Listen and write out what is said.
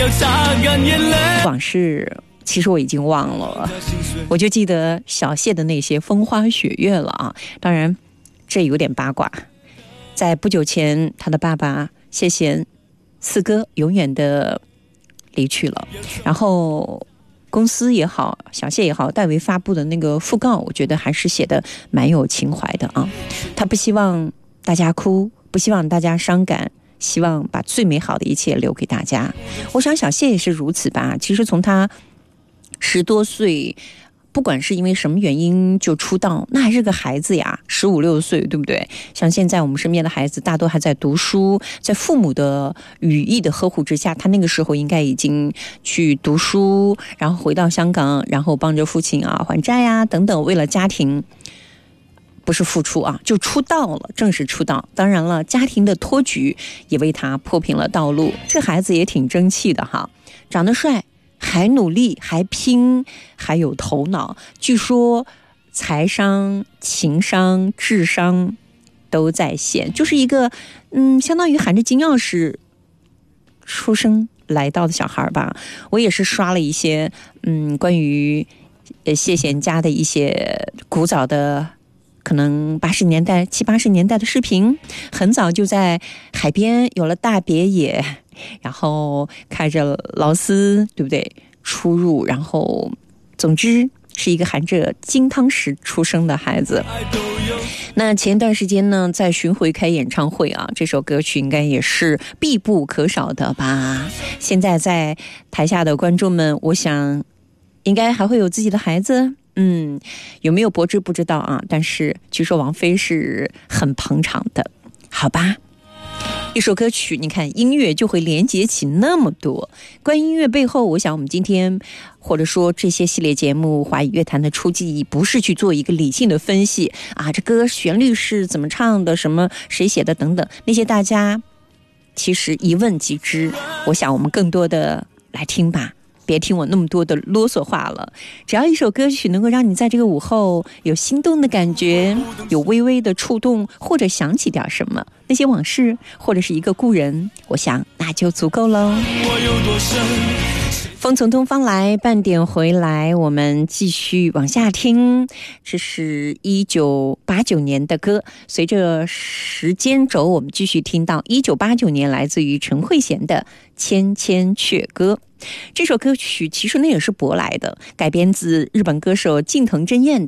擦干眼泪。 往事其实我已经忘了，我就记得小谢的那些风花雪月了啊。当然这有点八卦，在不久前他的爸爸谢贤四哥永远的离去了，然后公司也好，小谢也好，代为发布的那个讣告，我觉得还是写的蛮有情怀的啊。他不希望大家哭，不希望大家伤感，希望把最美好的一切留给大家。我想小谢也是如此吧。其实从他10多岁，不管是因为什么原因就出道，那还是个孩子呀，15、16岁，对不对？像现在我们身边的孩子大多还在读书，在父母的羽翼的呵护之下，他那个时候应该已经去读书，然后回到香港，然后帮着父亲啊还债啊等等，为了家庭不是付出啊，就出道了，正式出道。当然了，家庭的托举也为他铺平了道路。这孩子也挺争气的哈，长得帅，还努力，还拼，还有头脑。据说财商、情商、智商都在线，就是一个相当于含着金钥匙出生来到的小孩吧。我也是刷了一些关于谢贤家的一些古早的，可能80年代、70、80年代的视频，很早就在海边有了大别野，然后开着劳斯，对不对？出入，然后总之是一个含着金汤匙出生的孩子。那前段时间呢，在巡回开演唱会啊，这首歌曲应该也是必不可少的吧。现在在台下的观众们，我想应该还会有自己的孩子。有没有柏芝不知道啊，但是据说王菲是很捧场的，好吧。一首歌曲，你看音乐就会连接起那么多。关于音乐背后，我想我们今天或者说这些系列节目华语乐坛的初记忆，不是去做一个理性的分析啊，这歌旋律是怎么唱的，什么谁写的等等，那些大家其实一问即知。我想我们更多的来听吧，别听我那么多的啰嗦话了。只要一首歌曲能够让你在这个午后有心动的感觉，有微微的触动，或者想起点什么，那些往事，或者是一个故人，我想那就足够喽。风从东方来，半点回来，我们继续往下听。这是1989年的歌，随着时间轴，我们继续听到1989年来自于陈慧娴的《千千阙歌》。这首歌曲其实那也是舶来的，改编自日本歌手近藤真彦的